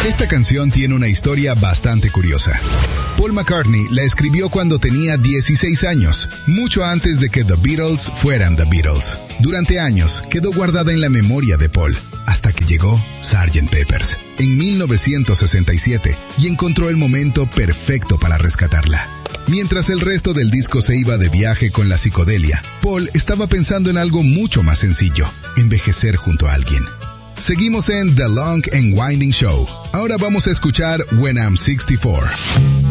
Esta canción tiene una historia bastante curiosa. Paul McCartney la escribió cuando tenía 16 años, mucho antes de que The Beatles fueran The Beatles. Durante años quedó guardada en la memoria de Paul, hasta que llegó Sgt. Pepper's en 1967 y encontró el momento perfecto para rescatarla. Mientras el resto del disco se iba de viaje con la psicodelia, Paul estaba pensando en algo mucho más sencillo: envejecer junto a alguien. Seguimos en The Long and Winding Show. Ahora vamos a escuchar When I'm 64.